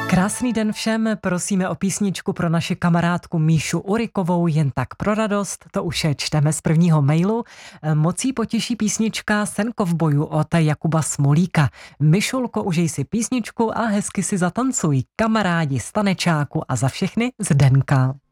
Krásný den všem, prosíme o písničku pro naši kamarádku Míšu Urikovou, jen tak pro radost, to už čteme z prvního mailu. Moc jí potěší písnička Sen kovbojů od Jakuba Smolíka. Mišulko, užij si písničku a hezky si zatancuj, kamarádi z Tanečáku a za všechny Zdenka.